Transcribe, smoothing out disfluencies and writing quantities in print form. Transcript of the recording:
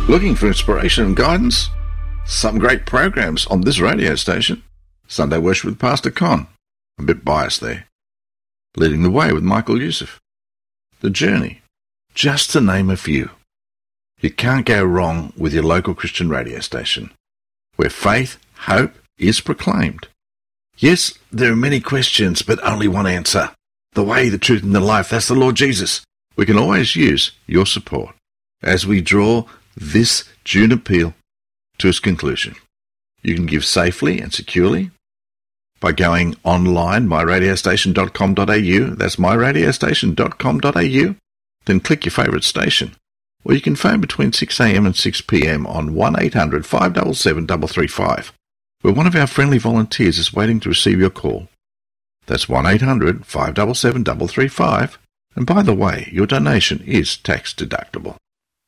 Looking for inspiration and guidance? Some great programs on this radio station. Sunday Worship with Pastor Con. I'm a bit biased there. Leading the Way with Michael Youssef. The Journey. Just to name a few. You can't go wrong with your local Christian radio station, where faith, hope is proclaimed. Yes, there are many questions, but only one answer. The way, the truth, and the life, that's the Lord Jesus. We can always use your support as we draw this June appeal to its conclusion. You can give safely and securely by going online, myradiostation.com.au. That's myradiostation.com.au. Then click your favourite station. Or you can phone between 6 a.m. and 6 p.m. on 1800 577 335, where one of our friendly volunteers is waiting to receive your call. That's 1800 577 335. And by the way, your donation is tax deductible.